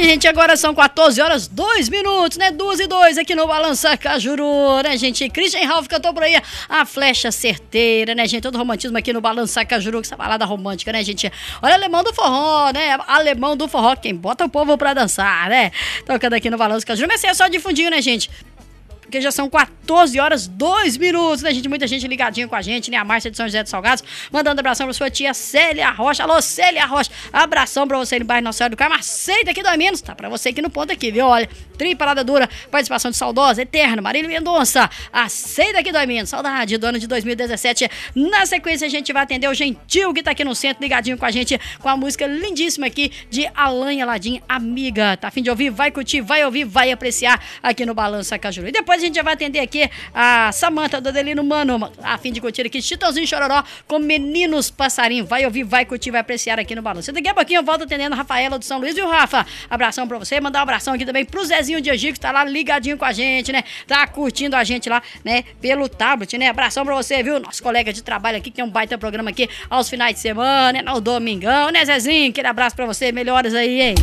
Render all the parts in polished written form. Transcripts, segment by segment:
gente, agora são 14 horas 2 minutos, né? 2:02 aqui no Balança Cajuru, né, gente? Christian Ralph cantou por aí a flecha certeira, né, gente? Todo romantismo aqui no Balança Cajuru, que essa balada romântica, né, gente? Olha, alemão do forró, né? Alemão do forró, quem bota o povo pra dançar, né? Tocando aqui no Balança Cajuru, mas é só de fundinho, né, gente? Porque já são 14 horas 2 minutos, né, gente? Muita gente ligadinha com a gente, né? A Márcia de São José dos Salgados, mandando abração pra sua tia Célia Rocha. Alô, Célia Rocha. Abração pra você no bairro Nossa Senhora do Carmo. Aceita aqui do Menos, tá? Pra você aqui no ponto aqui, viu? Olha, Parada Dura, participação de Saudosa, Eterna, Marília Mendonça. Aceita aqui do Menos. Saudade do ano de 2017. Na sequência, a gente vai atender o Gentil, que tá aqui no centro, ligadinho com a gente, com a música lindíssima aqui de Alan Aladim, Amiga. Tá a fim de ouvir? Vai curtir, vai ouvir, vai apreciar aqui no Balança Cajuru. E depois a gente já vai atender aqui a Samanta do Adelino Mano, a fim de curtir aqui Chitãozinho Chororó com Meninos Passarinho. Vai ouvir, vai curtir, vai apreciar aqui no Balanço. Daqui a pouquinho eu volto atendendo a Rafaela do São Luís. Viu, Rafa? Abração pra você. Mandar um abração aqui também pro Zezinho de Angico, que tá lá ligadinho com a gente, né? Tá curtindo a gente lá, né? Pelo tablet, né? Abração pra você, viu? Nosso colega de trabalho aqui, que é um baita programa aqui aos finais de semana, né? No domingão, né, Zezinho? Aquele abraço pra você. Melhoras aí, hein?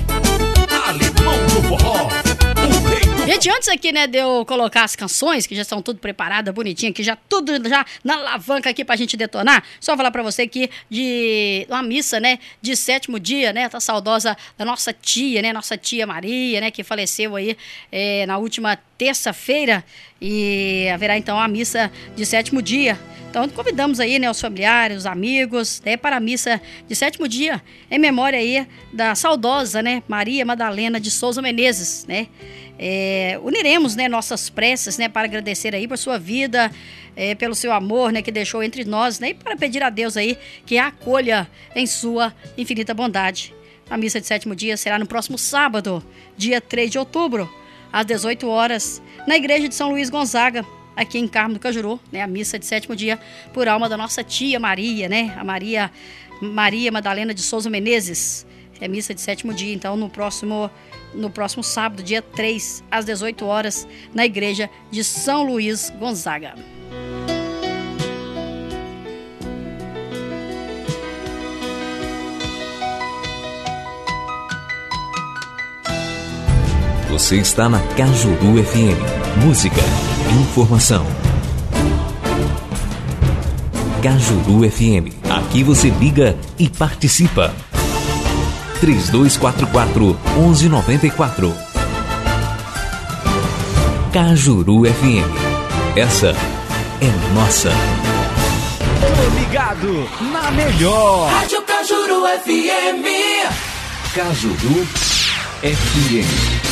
Alemão do forró. Gente, antes aqui, né, de eu colocar as canções, que já estão tudo preparadas, bonitinha, que já tudo já na alavanca aqui pra gente detonar, só falar pra você que de uma missa, né, de 7º dia, né, tá saudosa da nossa tia, né, nossa tia Maria, né, que faleceu aí na última terça-feira, e haverá então a missa de 7º dia. Então convidamos aí, né, os familiares, os amigos, né, para a missa de 7º dia, em memória aí da saudosa, né, Maria Madalena de Souza Menezes, né. Uniremos, né, nossas preces, né, para agradecer aí por sua vida, pelo seu amor, né, que deixou entre nós, né, e para pedir a Deus aí que a acolha em sua infinita bondade. A missa de 7º dia será no próximo sábado, dia 3 de outubro, às 18 horas, na igreja de São Luís Gonzaga, aqui em Carmo do Cajuru, né, a missa de 7º dia por alma da nossa tia Maria, né, a Maria Madalena de Souza Menezes. É missa de 7º dia, então no próximo sábado, dia 3, às 18 horas, na igreja de São Luís Gonzaga. Você está na Cajuru FM. Música, informação. Cajuru FM. Aqui você liga e participa. 3244-1194. Cajuru FM. Essa é nossa. Tô ligado na melhor. Rádio Cajuru FM. Cajuru FM.